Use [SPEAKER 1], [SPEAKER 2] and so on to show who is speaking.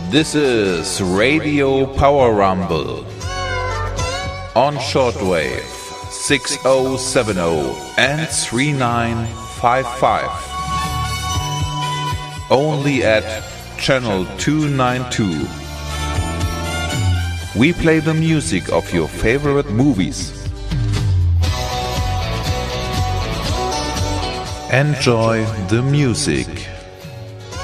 [SPEAKER 1] This is Radio Power Rumble on shortwave 6070 and 3955. Only at channel 292. We play the music of your favorite movies. Enjoy the music.